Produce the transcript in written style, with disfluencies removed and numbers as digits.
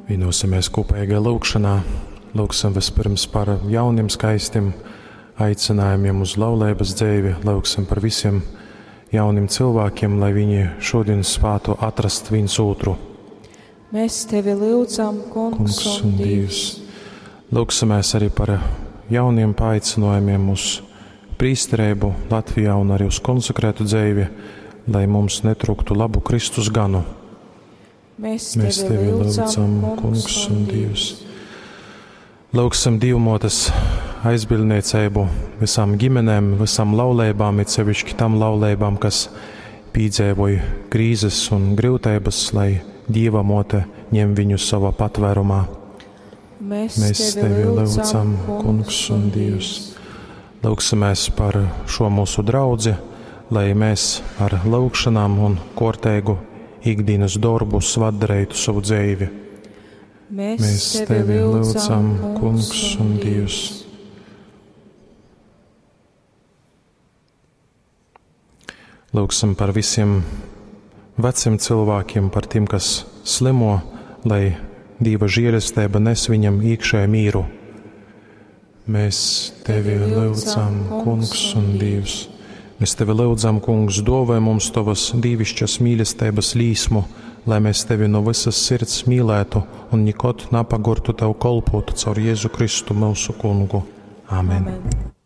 Vienosimies kopīgā lūgšanā, lūgsim vispirms par jauniem skaistiem aicinājumiem uz laulības dzīvi, lūgsim par visiem jauniem cilvēkiem, lai viņi šodien spētu atrast viens otru. Mēs tevi lūdzam, Kungs un Dievs. Lūgsimies arī par jauniem paaicinājumiem uz prīsterību Latvijā un arī uz konsekrētu dzīvi, lai mums netrūktu labu Kristus ganu. Mēs tevi lūdzam, Kungs un Dievs. Lūgsim divmotes aizbildniecību visām ģimenēm, visām laulībām, it sevišķi tam laulībām, kas piedzīvoja krīzes un grūtības, lai Dieva mote ņem viņu savā patvērumā. Mēs tevi lūdzam, Kungs un Dievs. Lūgsimies par šo mūsu draudzi, lai mēs ar lūgšanām un korteigu ikdienas darbu svadarētu savu dzīvi. Mēs tevi lūdzam, Kungs un Dievs. Lūgsim par visiem veciem cilvēkiem, par tiem, kas slimo, lai Dieva žēlastība nes viņam iekšēju mīru. Mēs tevi lūdzam, Kungs un Dievs. Mēs tevi lūdzam, Kungs, dāvāj mums tavas dievišķas mīlestības līsmu, lai mēs tevi no visas sirds mīlētu un nekad nepagurtu tev kalpotu caur Jēzu Kristu mūsu Kungu. Amen.